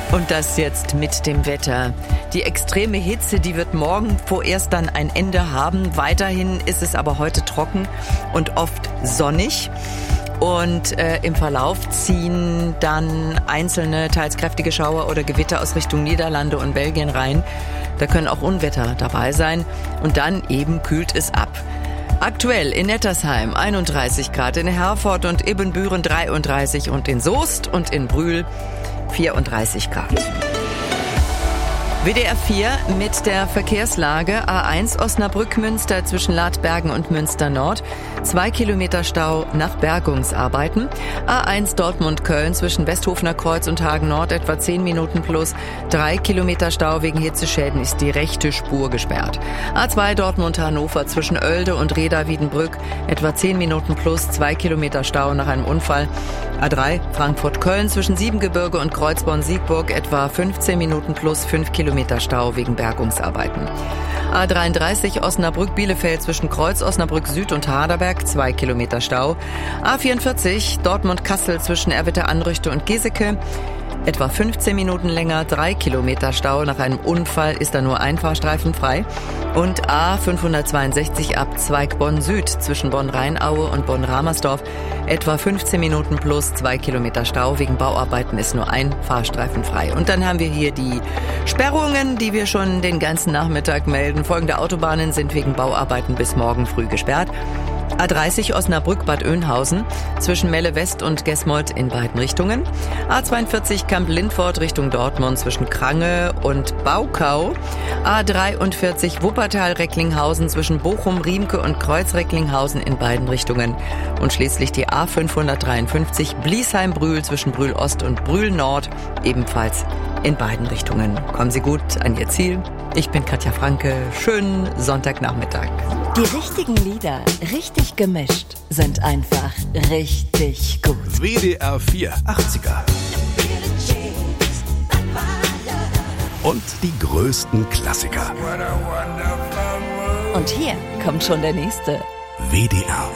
Und das jetzt mit dem Wetter. Die extreme Hitze, die wird morgen vorerst dann ein Ende haben. Weiterhin ist es aber heute trocken und oft sonnig. Und im Verlauf ziehen dann einzelne, teils kräftige Schauer oder Gewitter aus Richtung Niederlande und Belgien rein. Da können auch Unwetter dabei sein. Und dann eben kühlt es ab. Aktuell in Nettersheim 31 Grad, in Herford und Ibbenbüren 33 und in Soest und in Brühl 34 Grad. WDR 4 mit der Verkehrslage. A1 Osnabrück-Münster zwischen Ladbergen und Münster Nord. 2 Kilometer Stau nach Bergungsarbeiten. A1 Dortmund-Köln zwischen Westhofener Kreuz und Hagen Nord etwa 10 Minuten plus. 3 Kilometer Stau wegen Hitzeschäden ist die rechte Spur gesperrt. A2 Dortmund-Hannover zwischen Oelde und Reda-Wiedenbrück etwa 10 Minuten plus. 2 Kilometer Stau nach einem Unfall. A3 Frankfurt-Köln zwischen Siebengebirge und Kreuzborn-Siegburg etwa 15 Minuten plus 5 Kilometer Stau wegen Bergungsarbeiten. A33 Osnabrück-Bielefeld zwischen Kreuz Osnabrück Süd und Harderberg 2 Kilometer Stau. A44 Dortmund-Kassel zwischen Erwitter-Anrüchte und Geseke etwa 15 Minuten länger, 3 Kilometer Stau. Nach einem Unfall ist da nur ein Fahrstreifen frei. Und A562 ab Zweig Bonn Süd zwischen Bonn-Rheinaue und Bonn-Ramersdorf etwa 15 Minuten plus 2 Kilometer Stau. Wegen Bauarbeiten ist nur ein Fahrstreifen frei. Und dann haben wir hier die Sperrungen, die wir schon den ganzen Nachmittag melden. Folgende Autobahnen sind wegen Bauarbeiten bis morgen früh gesperrt. A30 Osnabrück-Bad Oeynhausen zwischen Melle West und Gesmold in beiden Richtungen. A42 Kamp-Lindfort Richtung Dortmund zwischen Krange und Baukau. A43 Wuppertal-Recklinghausen zwischen Bochum, Riemke und Kreuz-Recklinghausen in beiden Richtungen. Und schließlich die A553 Bliesheim-Brühl zwischen Brühl Ost und Brühl Nord ebenfalls in beiden Richtungen. Kommen Sie gut an Ihr Ziel. Ich bin Katja Franke. Schönen Sonntagnachmittag. Die richtigen Lieder, richtig gemischt, sind einfach richtig gut. WDR 4 80er. Und die größten Klassiker. Und hier kommt schon der nächste. WDR